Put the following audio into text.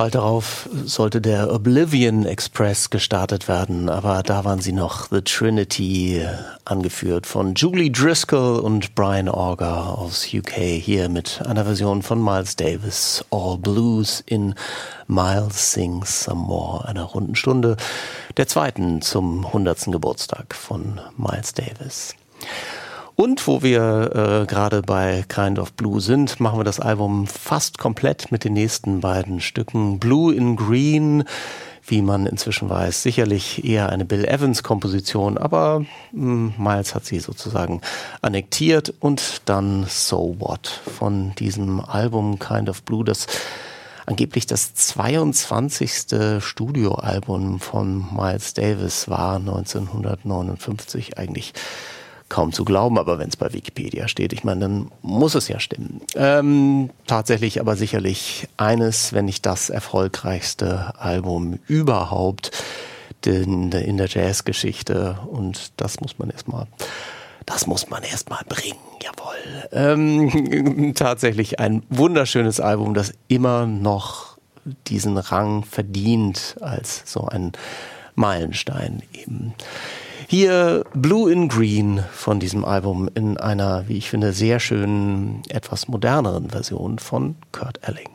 Bald darauf sollte der Oblivion Express gestartet werden, aber da waren sie noch The Trinity, angeführt von Julie Driscoll und Brian Auger aus UK, hier mit einer Version von Miles Davis, All Blues in Miles Sings Some More, einer runden Stunde, der zweiten zum 100. Geburtstag von Miles Davis. Und wo wir gerade bei Kind of Blue sind, machen wir das Album fast komplett mit den nächsten beiden Stücken. Blue in Green, wie man inzwischen weiß, sicherlich eher eine Bill Evans-Komposition, aber Miles hat sie sozusagen annektiert. Und dann So What von diesem Album Kind of Blue, das angeblich das 22. Studioalbum von Miles Davis war, 1959, eigentlich kaum zu glauben, aber wenn es bei Wikipedia steht, ich meine, dann muss es ja stimmen. Tatsächlich aber sicherlich eines, wenn nicht das erfolgreichste Album überhaupt in der Jazzgeschichte, und das muss man erstmal bringen, jawohl. Tatsächlich ein wunderschönes Album, das immer noch diesen Rang verdient als so ein Meilenstein eben. Hier Blue in Green von diesem Album in einer, wie ich finde, sehr schönen, etwas moderneren Version von Kurt Elling.